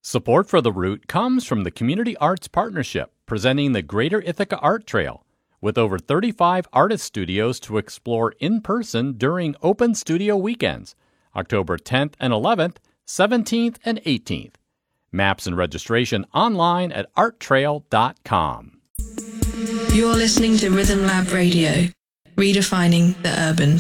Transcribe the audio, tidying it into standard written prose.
Support for the route comes from the Community Arts Partnership, presenting the Greater Ithaca Art Trail, with over 35 artist studios to explore in person during Open Studio Weekends, October 10th and 11th, 17th and 18th. Maps and registration online at arttrail.com. You're listening to Rhythm Lab Radio, redefining the urban